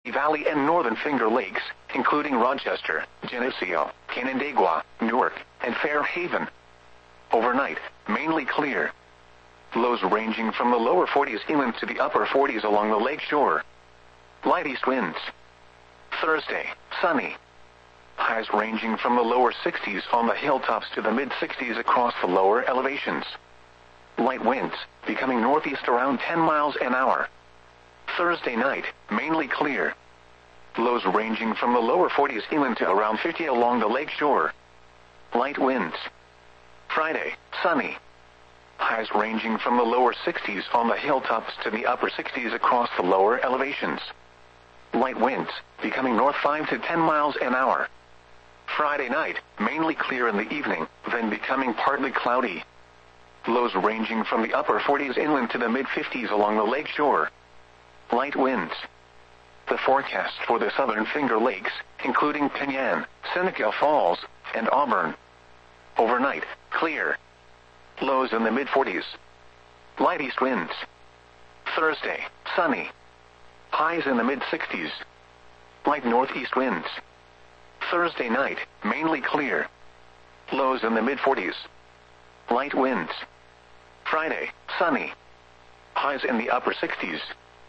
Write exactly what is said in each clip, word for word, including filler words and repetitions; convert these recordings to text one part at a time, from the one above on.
Valley and Northern Finger Lakes, including Rochester, Geneseo, Canandaigua, Newark, and Fairhaven. Overnight, mainly clear. Lows ranging from the lower forties inland to the upper forties along the lake shore. Light east winds. Thursday, sunny. Highs ranging from the lower sixties on the hilltops to the mid-sixties across the lower elevations. Light winds, becoming northeast around ten miles an hour. Thursday night, mainly clear. Lows ranging from the lower forties inland to around fifty along the lake shore. Light winds. Friday, sunny. Highs ranging from the lower sixties on the hilltops to the upper sixties across the lower elevations. Light winds, becoming north five to ten miles an hour. Friday night, mainly clear in the evening, then becoming partly cloudy. Lows ranging from the upper forties inland to the mid-fifties along the lake shore. Light winds. The forecast for the Southern Finger Lakes, including Penyan, Seneca Falls, and Auburn. Overnight, clear. Lows in the mid-forties. Light east winds. Thursday, sunny. Highs in the mid-sixties. Light northeast winds. Thursday night, mainly clear. Lows in the mid-forties. Light winds. Friday, sunny. Highs in the upper sixties.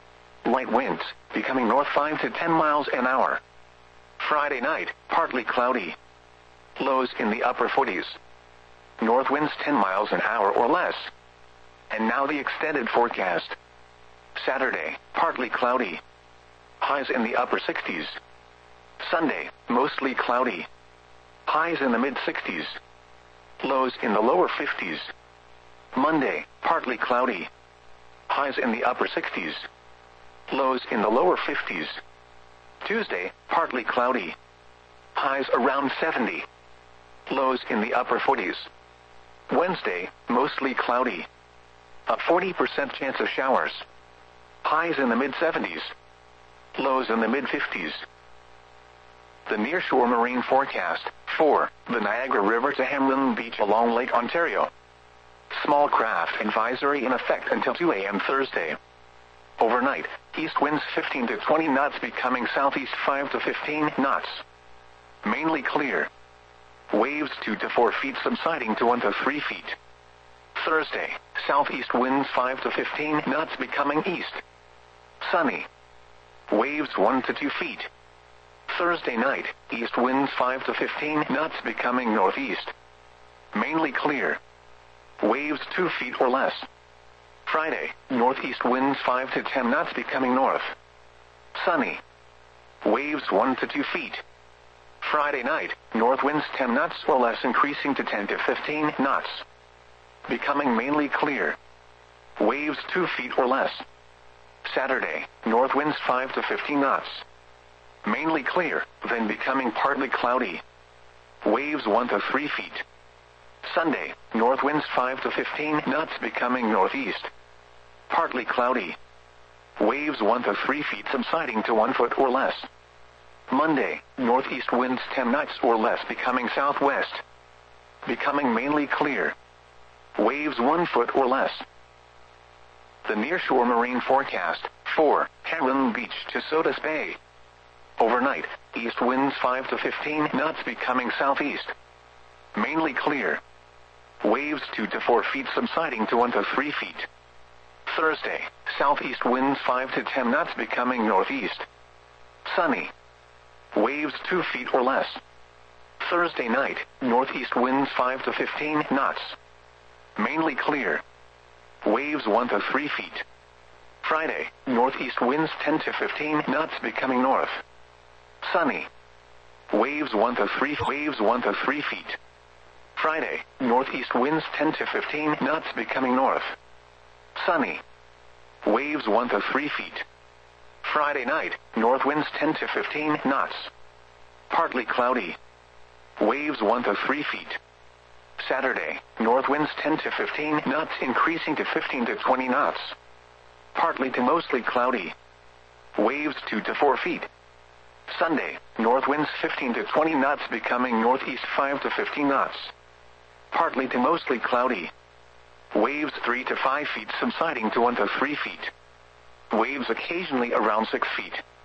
Light winds, becoming north five to ten miles an hour. Friday night, partly cloudy. Lows in the upper forties. North winds ten miles an hour or less. And now the extended forecast. Saturday, partly cloudy. Highs in the upper sixties. Sunday, mostly cloudy. Highs in the mid-sixties. Lows in the lower fifties. Monday, partly cloudy. Highs in the upper sixties. Lows in the lower fifties. Tuesday, partly cloudy. Highs around seventy. Lows in the upper forties. Wednesday, mostly cloudy. A forty percent chance of showers. Highs in the mid-seventies. Lows in the mid-fifties. The nearshore marine forecast, for the Niagara River to Hamlin Beach along Lake Ontario. Small craft advisory in effect until two a.m. Thursday. Overnight, east winds fifteen to twenty knots becoming southeast five to fifteen knots. Mainly clear. Waves two to four feet subsiding to one to three feet. Thursday, southeast winds five to fifteen knots becoming east. Sunny. Waves one to two feet. Thursday night, east winds five to fifteen knots becoming northeast. Mainly clear. Waves two feet or less. Friday, northeast winds five to ten knots becoming north. Sunny. Waves one to two feet. Friday night, north winds ten knots or less increasing to ten to fifteen knots. Becoming mainly clear. Waves two feet or less. Saturday, north winds five to fifteen knots. Mainly clear, then becoming partly cloudy. Waves one to three feet. Sunday, north winds five to fifteen knots becoming northeast. Partly cloudy. Waves one to three feet subsiding to one foot or less. Monday, northeast winds ten knots or less becoming southwest. Becoming mainly clear. Waves one foot or less. The nearshore marine forecast, for Hamlin Beach to Sodus Bay. Overnight, east winds five to fifteen knots becoming southeast. Mainly clear. Waves two to four feet subsiding to one to three feet. Thursday, southeast winds five to ten knots becoming northeast. Sunny. Waves two feet or less. Thursday night, northeast winds five to fifteen knots. Mainly clear. Waves one to three feet. Friday, northeast winds ten to fifteen knots becoming north. Sunny. Waves one to three waves one to three feet. Friday, northeast winds ten to fifteen knots becoming north. Sunny. Waves one to three feet. Friday night, north winds ten to fifteen knots. Partly cloudy. Waves one to three feet. Saturday, north winds ten to fifteen knots increasing to fifteen to twenty knots. Partly to mostly cloudy. Waves two to four feet. Sunday, north winds fifteen to twenty knots becoming northeast five to fifteen knots. Partly to mostly cloudy. Waves three to five feet subsiding to one to three feet. Waves occasionally around six feet.